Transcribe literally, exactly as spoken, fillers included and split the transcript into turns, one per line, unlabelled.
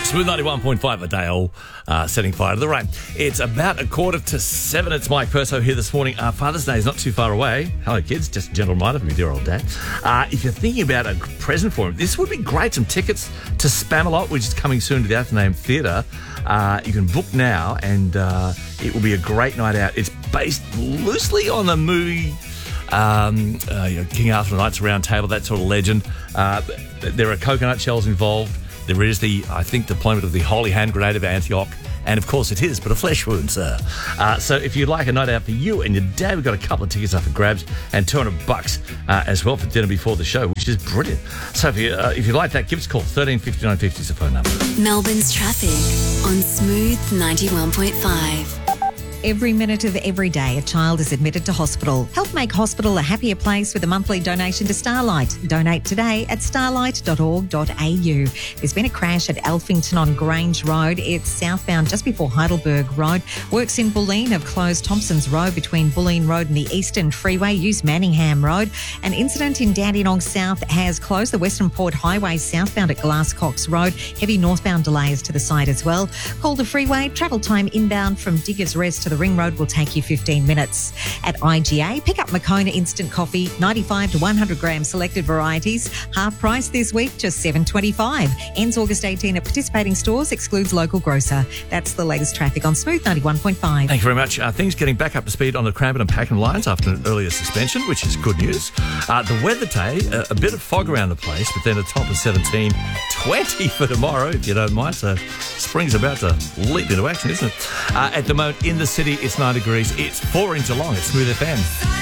Smooth ninety-one point five a day all, uh, setting fire to the rain. It's about a quarter to seven. It's Mike Perso here this morning. Uh, Father's Day is not too far away. Hello, kids. Just a gentle reminder from your dear old dad. Uh, if you're thinking about a present for him, this would be great. Some tickets to Spamalot, which is coming soon to the Athenaeum Theatre. Uh, you can book now, and uh, it will be a great night out. It's based loosely on the movie um, uh, you know, King Arthur and the Knights Round Table, that sort of legend. Uh, there are coconut shells involved. There is the, I think, deployment of the Holy Hand Grenade of Antioch. And, of course, it is but a flesh wound, sir. Uh, so if you'd like a night out for you and your dad, we've got a couple of tickets up for grabs and two hundred bucks uh, as well for dinner before the show, which is brilliant. So if you uh, if you like that, give us a call. thirteen fifty-nine fifty is the phone number.
Melbourne's traffic on Smooth ninety-one point five.
Every minute of every day, a child is admitted to hospital. Help make hospital a happier place with a monthly donation to Starlight. Donate today at starlight dot org dot a u. There's been a crash at Alphington on Grange Road. It's southbound just before Heidelberg Road. Works in Bulleen have closed Thompson's Road between Bulleen Road and the Eastern Freeway. Use Manningham Road. An incident in Dandenong South has closed the Western Port Highway southbound at Glasscox Road. Heavy northbound delays to the side as well. Calder Freeway, travel time inbound from Diggers Rest to the Ring Road will take you fifteen minutes. At I G A, pick up Moccona Instant Coffee, ninety-five to one hundred gram selected varieties. Half price this week, just seven twenty-five. Ends August eighteenth at participating stores, excludes local grocer. That's the latest traffic on Smooth ninety-one point five.
Thank you very much. Uh, things getting back up to speed on the Cranbourne and Pakenham lines after an earlier suspension, which is good news. Uh, the weather today, uh, a bit of fog around the place, but then a top of seventeen, twenty for tomorrow, if you don't mind. So spring's about to leap into action, isn't it? Uh, at the moment in the city, it's nine degrees. It's four in Geelong. It's Smooth F M.